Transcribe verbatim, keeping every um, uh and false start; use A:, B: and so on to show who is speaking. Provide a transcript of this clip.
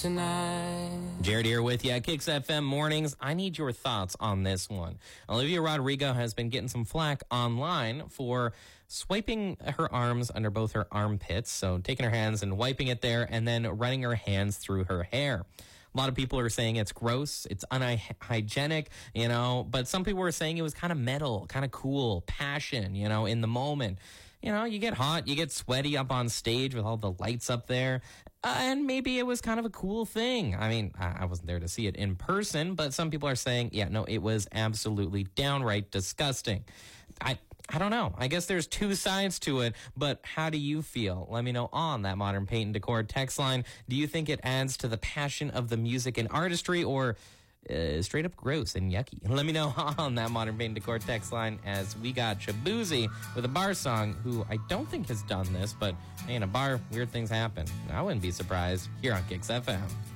A: tonight.
B: Jared here with you at Kicks F M Mornings. I need your thoughts on this one. Olivia Rodrigo has been getting some flack online for swiping her arms under both her armpits, so taking her hands and wiping it there and then running her hands through her hair. A lot of people are saying it's gross, it's unhygienic, you know, but some people were saying it was kind of metal, kind of cool, passion, you know, in the moment. You know, you get hot, you get sweaty up on stage with all the lights up there, uh, and maybe it was kind of a cool thing. I mean, I, I wasn't there to see it in person, but some people are saying, yeah, no, it was absolutely downright disgusting. I I don't know. I guess there's two sides to it, but how do you feel? Let me know on that Modern Paint and Decor text line. Do you think it adds to the passion of the music and artistry, or uh, straight up gross and yucky? Let me know on that Modern Paint and Decor text line, as we got Shabuzi with a bar song, who I don't think has done this, but hey, in a bar, weird things happen. I wouldn't be surprised. Here on Kicks F M.